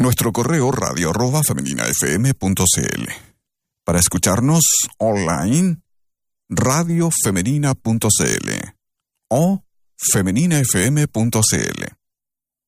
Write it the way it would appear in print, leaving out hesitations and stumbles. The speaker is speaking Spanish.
nuestro correo radio@femeninafm.cl. Para escucharnos online, radiofemenina.cl o femeninafm.cl.